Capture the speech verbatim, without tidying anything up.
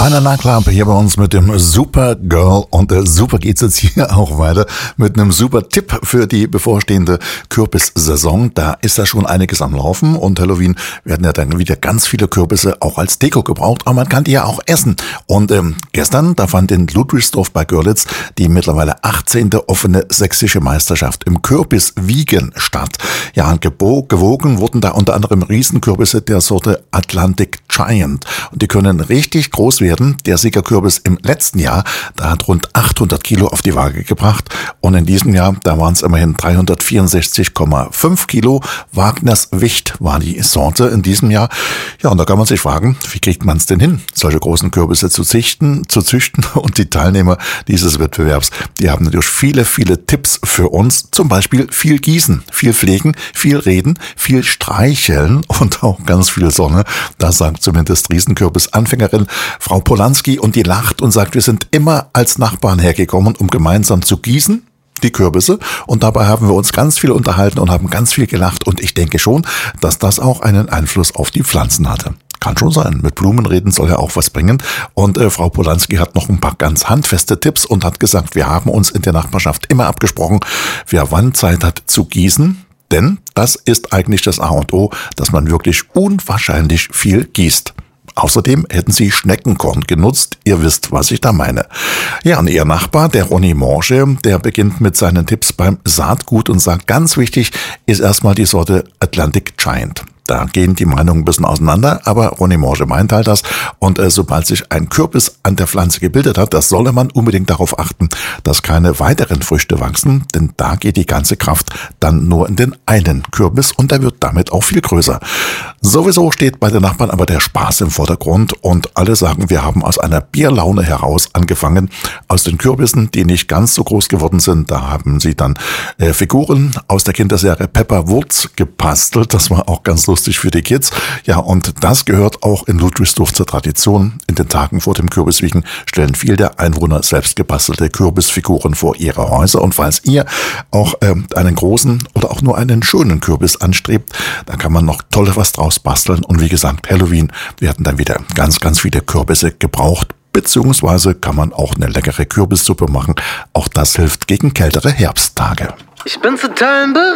Rainer Nacklampe hier bei uns mit dem Super Girl und äh, super geht's jetzt hier auch weiter mit einem super Tipp für die bevorstehende Kürbissaison. Da ist ja schon einiges am Laufen und Halloween werden ja dann wieder ganz viele Kürbisse auch als Deko gebraucht, aber man kann die ja auch essen. Und ähm, gestern, da fand in Ludwigsdorf bei Görlitz die mittlerweile achtzehnte offene sächsische Meisterschaft im Kürbiswiegen statt. Ja, gebo- gewogen wurden da unter anderem Riesenkürbisse der Sorte Atlantic Giant und die können richtig groß werden. Der Siegerkürbis im letzten Jahr, da hat rund achthundert Kilo auf die Waage gebracht und in diesem Jahr, da waren es immerhin dreihundertvierundsechzig Komma fünf Kilo. Wagners Wicht war die Sorte in diesem Jahr. Ja, und da kann man sich fragen, wie kriegt man es denn hin, solche großen Kürbisse zu züchten, zu züchten? Und die Teilnehmer dieses Wettbewerbs, die haben natürlich viele, viele Tipps für uns. Zum Beispiel viel gießen, viel pflegen, viel reden, viel streicheln und auch ganz viel Sonne. Das sagt zumindest Riesenkürbis-Anfängerin Frau Polanski und die lacht und sagt, wir sind immer als Nachbarn hergekommen, um gemeinsam zu gießen, die Kürbisse, und dabei haben wir uns ganz viel unterhalten und haben ganz viel gelacht und ich denke schon, dass das auch einen Einfluss auf die Pflanzen hatte. Kann schon sein. Mit Blumen reden soll ja auch was bringen. Und äh, Frau Polanski hat noch ein paar ganz handfeste Tipps und hat gesagt, wir haben uns in der Nachbarschaft immer abgesprochen, wer wann Zeit hat zu gießen. Denn das ist eigentlich das A und O, dass man wirklich unwahrscheinlich viel gießt. Außerdem hätten sie Schneckenkorn genutzt. Ihr wisst, was ich da meine. Ja, und ihr Nachbar, der Ronny Morsche, der beginnt mit seinen Tipps beim Saatgut und sagt, ganz wichtig ist erstmal die Sorte Atlantic Giant. Da gehen die Meinungen ein bisschen auseinander, aber Ronny Morsche meint halt das. Und äh, sobald sich ein Kürbis an der Pflanze gebildet hat, das solle man unbedingt darauf achten, dass keine weiteren Früchte wachsen, denn da geht die ganze Kraft dann nur in den einen Kürbis und der wird damit auch viel größer. Sowieso steht bei den Nachbarn aber der Spaß im Vordergrund und alle sagen, wir haben aus einer Bierlaune heraus angefangen. Aus den Kürbissen, die nicht ganz so groß geworden sind, da haben sie dann äh, Figuren aus der Kinderserie Pepper Woods gebastelt. Das war auch ganz lustig für die Kids. Ja, und das gehört auch in Ludwigsdorf zur Tradition. In den Tagen vor dem Kürbiswiegen stellen viele der Einwohner selbst gebastelte Kürbisfiguren vor ihre Häuser. Und falls ihr auch ähm, einen großen oder auch nur einen schönen Kürbis anstrebt, dann kann man noch tolle was draus basteln. Und wie gesagt, Halloween werden dann wieder ganz, ganz viele Kürbisse gebraucht. Beziehungsweise kann man auch eine leckere Kürbissuppe machen. Auch das hilft gegen kältere Herbsttage. Ich bin total